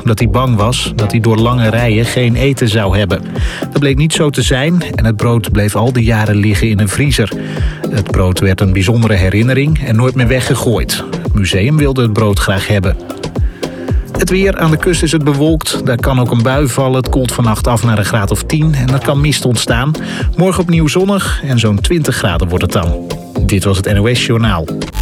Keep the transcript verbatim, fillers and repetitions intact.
omdat hij bang was dat hij door lange rijen geen eten zou hebben. Dat bleek niet zo te zijn en het brood bleef al die jaren liggen in een vriezer. Het brood werd een bijzondere herinnering en nooit meer weggegooid. Het museum wilde het brood graag hebben. Het weer, aan de kust is het bewolkt. Daar kan ook een bui vallen. Het koelt vannacht af naar een graad of tien en er kan mist ontstaan. Morgen opnieuw zonnig en zo'n twintig graden wordt het dan. Dit was het N O S Journaal.